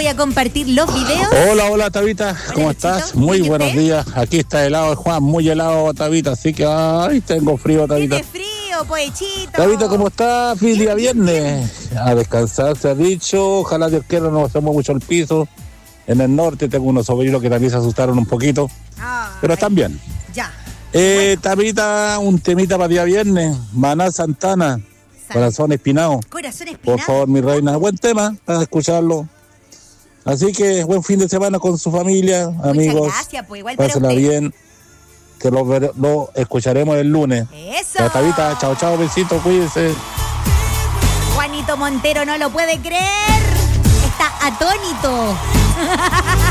voy a compartir los videos. Hola, Tabita, ¿cómo estás? Muy buenos días. Aquí está helado el Juan, muy helado, Tabita, así que ay, tengo frío, Tabita. Tiene frío, poechito. Tabita, ¿cómo estás? Feliz día viernes. A descansar, se ha dicho. Ojalá Dios quiera no bajemos mucho el piso. En el norte tengo unos sobrinos que también se asustaron un poquito, pero están bien. Ya. Bueno. Tabita, un temita para día viernes. Maná Santana, Corazón Espinado. Corazón Espinado. Por favor, mi reina, buen tema para escucharlo. Así que buen fin de semana con su familia, amigos. Muchas gracias, pues igual para Pásenla usted. bien, que lo escucharemos el lunes. Eso. La Tabita, chao, besitos, cuídense. Juanito Montero no lo puede creer. Está atónito.